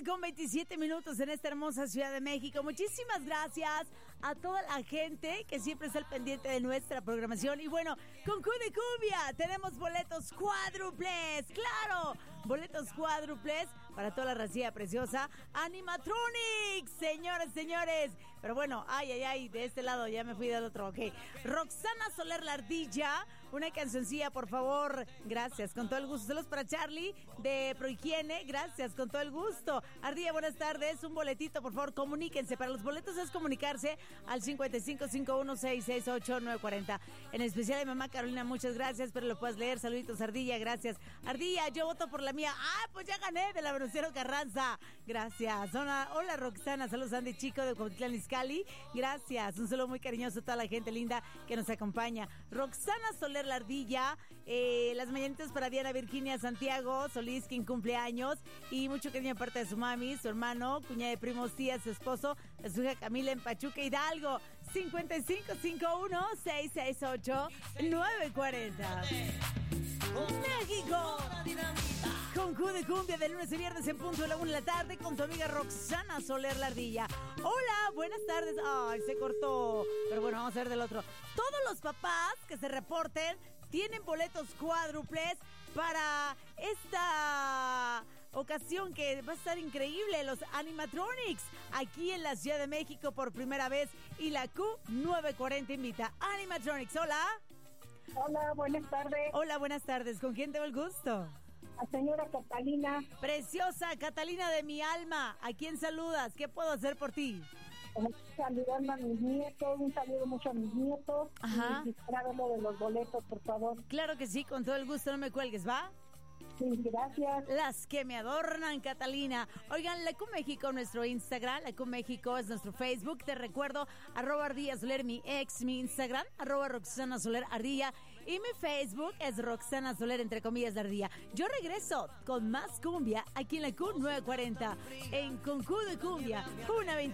con 27 minutos en esta hermosa Ciudad de México. Muchísimas gracias a toda la gente que siempre está al pendiente de nuestra programación. Y bueno, con Q de Cumbia tenemos boletos cuádruples. ¡Claro! Boletos cuádruples para toda la racía preciosa. Animatronics, señores. Pero bueno, ay, de este lado ya me fui del otro, ok. Roxana Soler La Ardilla, una cancioncilla, por favor. Gracias, con todo el gusto. Saludos para Charlie de Prohigiene. Gracias, con todo el gusto. Ardilla, buenas tardes. Un boletito, por favor, comuníquense. Para los boletos es comunicarse al 5551668940. En especial a mi mamá Carolina, muchas gracias, pero lo puedes leer. Saluditos, Ardilla, gracias. Ardilla, yo voto por la mía. Pues ya gané de la Venustiano Carranza. Gracias. Hola Roxana, saludos Andy Chico de Cuautitlán Izcalli. Gracias. Un saludo muy cariñoso a toda la gente linda que nos acompaña. Roxana Soler La Ardilla, las mañanitas para Diana Virginia Santiago Solís, quien cumple años, y mucho cariño de parte de su mami, su hermano, cuñada de primos, tía, su esposo, de su hija Camila en Pachuca Hidalgo. 5551-668-940. México. Con Q de Cumbia de lunes y viernes en punto de la 1 de la tarde con tu amiga Roxana Soler La Ardilla. Hola, buenas tardes. Ay, se cortó. Pero bueno, vamos a ver del otro. Todos los papás que se reporten tienen boletos cuádruples para esta ocasión que va a estar increíble, los Animatronics, aquí en la Ciudad de México por primera vez, y la Q940 invita. Animatronics, hola. Hola, buenas tardes. Hola, buenas tardes. ¿Con quién tengo el gusto? La señora Catalina. Preciosa Catalina de mi alma. ¿A quién saludas? ¿Qué puedo hacer por ti? Saludando a mis nietos, un saludo mucho a mis nietos. Ajá. Y quisiera ver lo de los boletos, por favor. Claro que sí, con todo el gusto, no me cuelgues, ¿va? Sí, gracias. Las que me adornan, Catalina. Oigan, la Q México, nuestro Instagram, la Q México es nuestro Facebook. Te recuerdo, @Ardilla Soler, mi Instagram, @Roxana Soler Ardilla, y mi Facebook es Roxana Soler, entre comillas, de Ardilla. Yo regreso con más cumbia aquí en la Q940, en Con Q de Cumbia, 1:21.